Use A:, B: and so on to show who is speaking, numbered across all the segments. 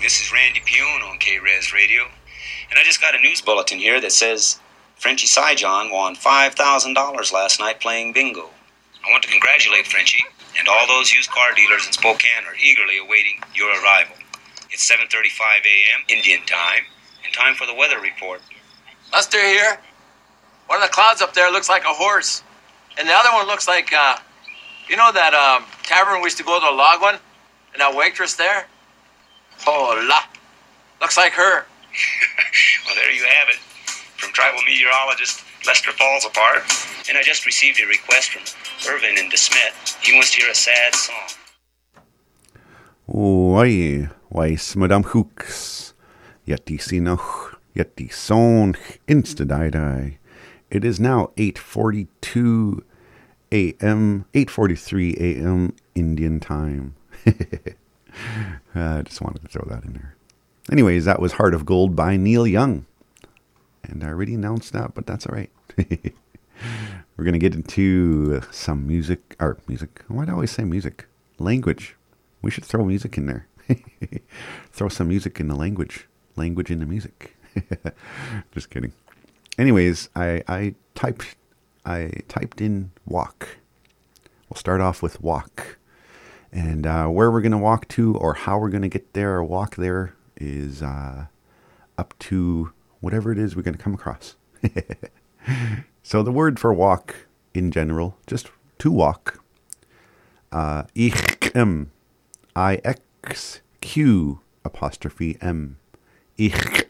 A: This is Randy Pune on K-Res Radio, and I just got a news bulletin here that says Frenchie Syjon won $5,000 last night playing bingo. I want to congratulate Frenchie, and all those used car dealers in Spokane are eagerly awaiting your arrival. It's 7:35 a.m. Indian time, and time for the weather report.
B: Lester here. One of the clouds up there looks like a horse, and the other one looks like, you know that tavern we used to go to, the log one, and that waitress there? Oh, la. Looks like her.
A: Well, there you have it. From tribal meteorologist Lester Falls apart. And I just received a request from Irvin in DeSmet. He wants to hear a sad song.
C: Why smudam hooks, yet die sie noch, yet die Sonne insta-die-die. It is now 8:42 a.m., 8:43 a.m. Indian time. I just wanted to throw that in there. Anyways, that was Heart of Gold by Neil Young. And I already announced that, but that's all right. We're going to get into some music. Why do I always say music? Language. We should throw music in there. Throw some music in the language. Language in the music. Just kidding. Anyways, I typed in walk. We'll start off with walk. And where we're going to walk to, or how we're going to get there or walk there, is up to whatever it is we're going to come across. So the word for walk in general, just to walk, ich IXQ apostrophe M. Ich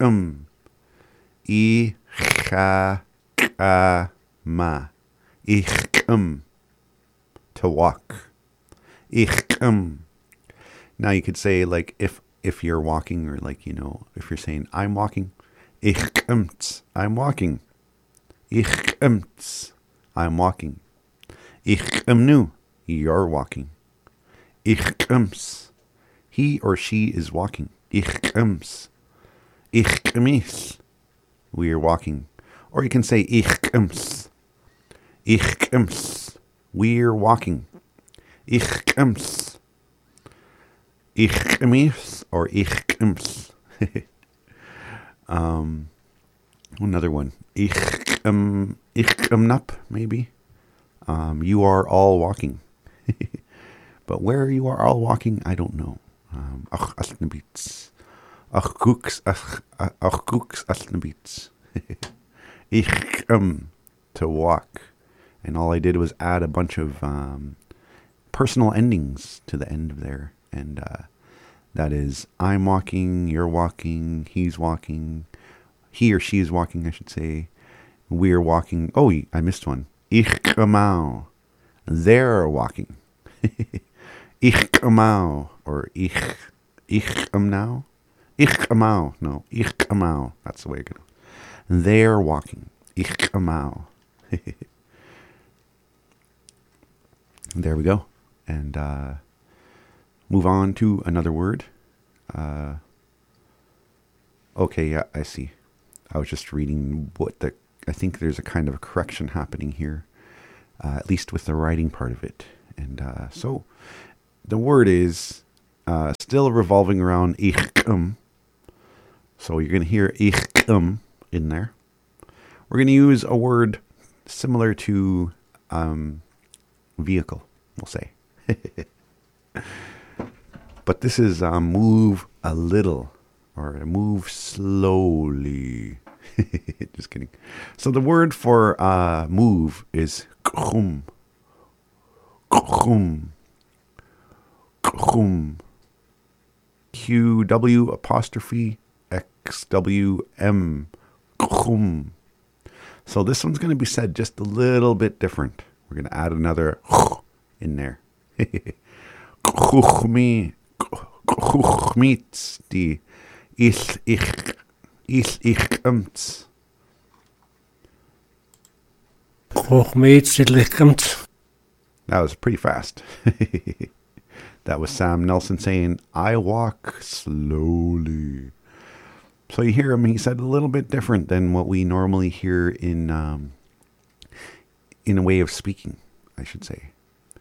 C: ma. Ich to walk. Ich Now you could say, like, if you're walking, or like, you know, if you're saying I'm walking, ich I'm walking. Ich I'm walking. Ich nu you're walking. Ich he or she is walking. Ich mich we are walking. Or you can say ich we're walking. Ich mich or ich another one. Ich nap, maybe. You are all walking. But where you are all walking, I don't know. Ach asnabits. Ach cooks asnabits. Ich to walk. And all I did was add a bunch of personal endings to the end of there. And that is, I'm walking, you're walking, he's walking, he or she is walking, I should say. We're walking. Oh, I missed one. Ich mau. They're walking. Ich mau. Or ich now. Ich mau. No, ich mau. That's the way it goes. They're walking. Ich mau. There we go. And move on to another word. Okay, yeah, I see. I was just reading I think there's a kind of a correction happening here, at least with the writing part of it. And so the word is still revolving around ich. So you're going to hear ich in there. We're going to use a word similar to vehicle, we'll say. But this is move a little, or move slowly. Just kidding. So the word for move is khum. Khum. Khum. QW apostrophe XWM. Khum. So this one's going to be said just a little bit different. We're going to add another in there. Khumits die ich That was pretty fast. That was Sam Nelson saying, I walk slowly. So you hear him, he said a little bit different than what we normally hear in a way of speaking, I should say.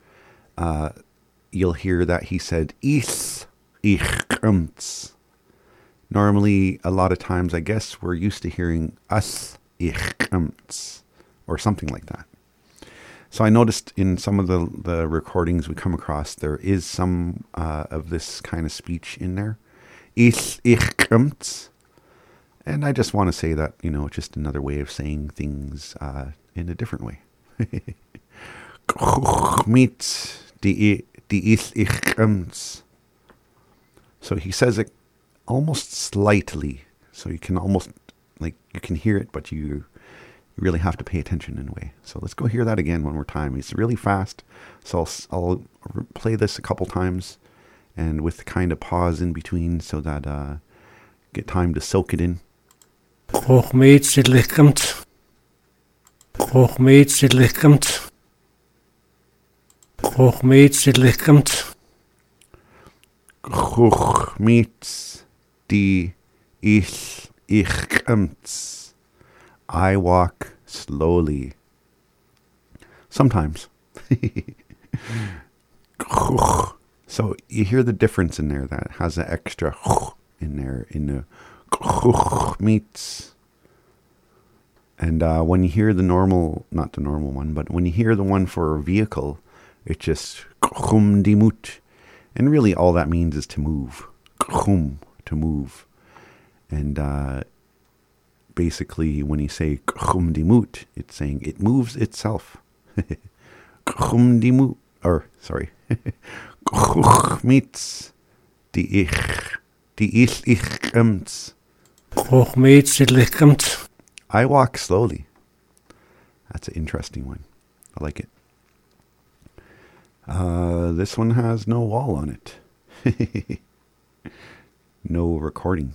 C: You'll hear that he said, ich Normally, a lot of times, I guess, we're used to hearing as ich kommt, or something like that. So I noticed in some of the recordings we come across, there is some of this kind of speech in there. Ich kommt. And I just want to say that, just another way of saying things in a different way. Mit die ich kommt. So he says it almost slightly. So you can almost, you can hear it, but you really have to pay attention in a way. So let's go hear that again one more time. It's really fast. So I'll play this a couple times and with kind of pause in between so that get time to soak it in. Mit die ich kommt. I walk slowly. Sometimes. So you hear the difference in there that has an extra in there in the meets. And when you hear the normal, not the normal one, but when you hear the one for a vehicle, it's just dimut. And really all that means is to move. To move. And basically, when you say dimut, it's saying it moves itself. Dimut, meets die ich kommt. I walk slowly. That's an interesting one. I like it. This one has no wall on it. No recording.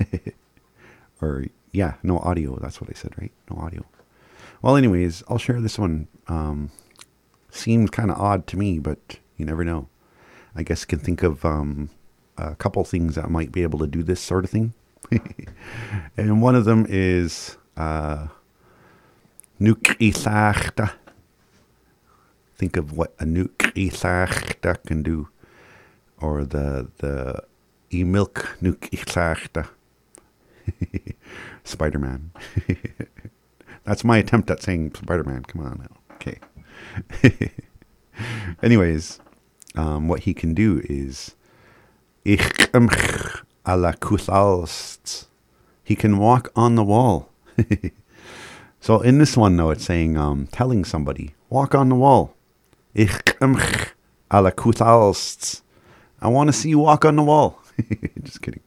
C: No audio. That's what I said, right? No audio. Well, anyways, I'll share this one. Seems kind of odd to me, but you never know. I guess you can think of a couple things that might be able to do this sort of thing. And one of them is nuclearta. Think of what a nuclearta can do. Or the e-milk nuclearta. Spider-Man. That's my attempt at saying Spider-Man. Come on now. Okay. Anyways, what he can do is ich kommt à la Kusalst. He can walk on the wall. So in this one, though, it's saying, telling somebody, walk on the wall. Ich kommt à la Kusalst. I want to see you walk on the wall. Just kidding.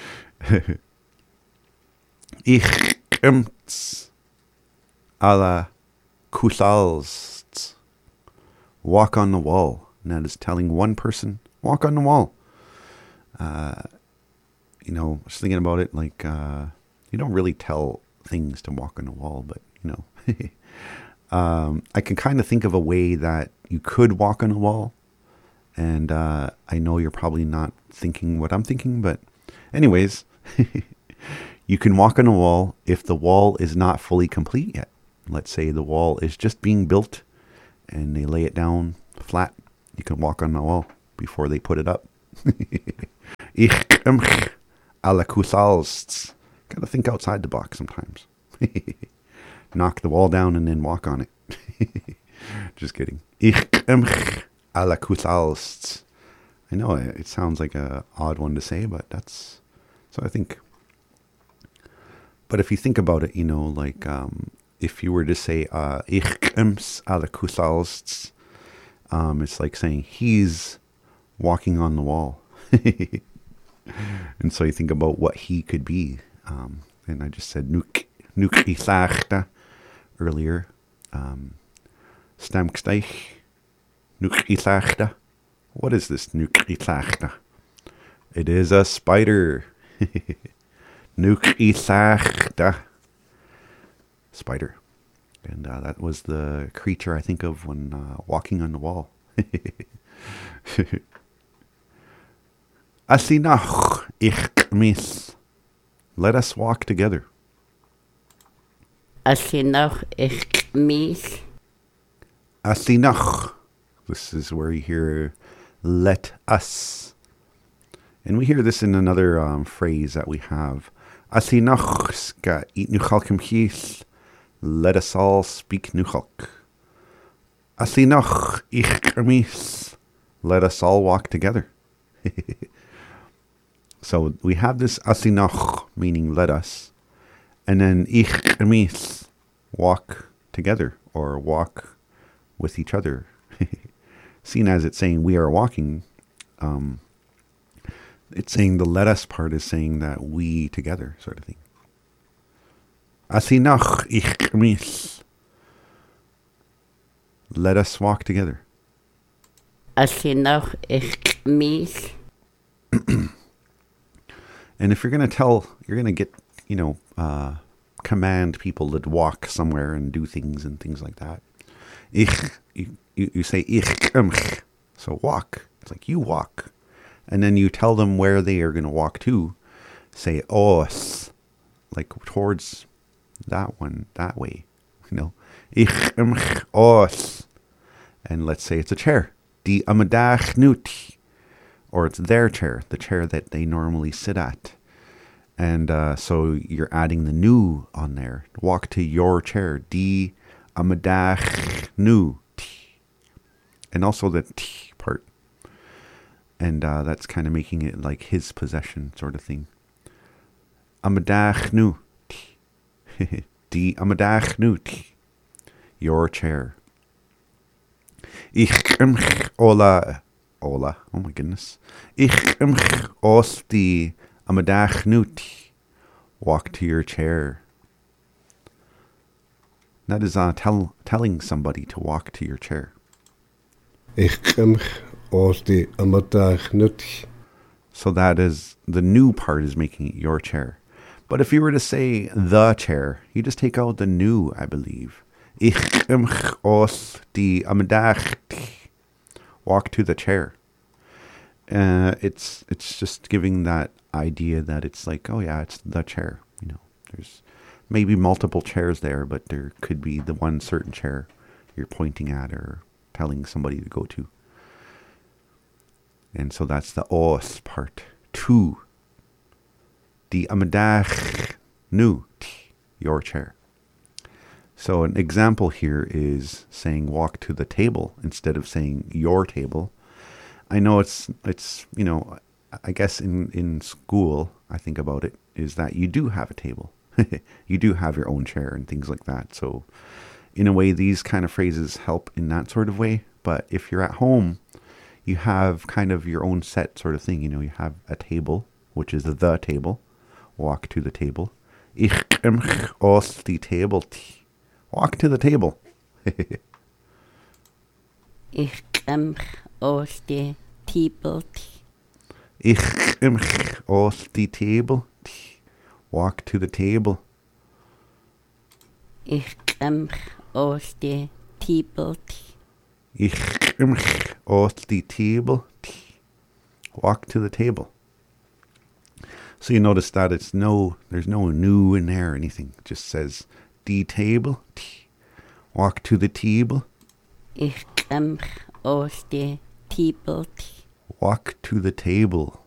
C: Ich kommt à la Kusalst. Walk on the wall. And that is telling one person, walk on the wall. I was thinking about it, you don't really tell things to walk on the wall, but, I can kind of think of a way that you could walk on a wall. And I know you're probably not thinking what I'm thinking, but anyways, you can walk on a wall if the wall is not fully complete yet. Let's say the wall is just being built and they lay it down flat. You can walk on the wall before they put it up. Ich kommt à la Kusalst. Gotta think outside the box sometimes. Knock the wall down and then walk on it. Just kidding. Ich kommt à la Kusalst. I know it sounds like a odd one to say, but that's so I think. But if you think about it, if you were to say ich kommt à la Kusalst, it's like saying he's walking on the wall. And so you think about what he could be. And I just said nuclearta earlier. Stamkstich. Nuclearta. What is this nuclearta? It is a spider. Nuclearta. Spider. And that was the creature I think of when walking on the wall. Asinach ich mis. Let us walk together.
D: Asinach ich mis.
C: Asinach. This is where you hear let us. And we hear this in another phrase that we have. Asi noch ska eat nuchalkim chies. Let us all speak nuchalk. Asi noch ich kermis. Let us all walk together. So we have this asi noch, meaning let us. And then ich kermis, walk together or walk with each other. Seen as it's saying we are walking, it's saying the let us part is saying that we together sort of thing. Asi noch ich kermis. Let us walk together.
D: Asi noch ich mich.
C: And if you're going to get, command people to walk somewhere and do things and things like that. You say ich, so walk. It's like you walk. And then you tell them where they are going to walk to. Say os, like towards that one, that way. Ich, os. And let's say it's a chair. Die amadach nut. Or it's their chair, the chair that they normally sit at. And so you're adding the nu on there. Walk to your chair. Die amadach nu. And also the t part. And that's kind of making it like his possession sort of thing. Amadach nu. Die amadach nu. Your chair. Ich ola. Ola. Oh my goodness. Ich os die amadach nut. Walk to your chair. That is telling somebody to walk to your chair.
E: Ich os die amadach nut.
C: So that is, the new part is making it your chair. But if you were to say the chair, you just take out the new, I believe. Ich os die amadach. Walk to the chair. It's just giving that idea that it's like, oh yeah, it's the chair. There's maybe multiple chairs there, but there could be the one certain chair you're pointing at or telling somebody to go to. And so that's the os part. To. Die amadach nu. Your chair. So an example here is saying walk to the table instead of saying your table. I know it's I guess in school, I think about it, is that you do have a table. You do have your own chair and things like that. So in a way, these kind of phrases help in that sort of way. But if you're at home, you have kind of your own set sort of thing. You have a table, which is the table. Walk to the table. Ich os die Table. Walk to the table.
D: Ich aus die Table.
C: Ich aus die Table. Walk to the table.
D: Ich aus die Table.
C: Ich aus die Table. Walk to the table. So you notice that there's no new in there or anything. It just says die table. Walk to the table.
D: Ich aus die Table.
C: Walk to the table.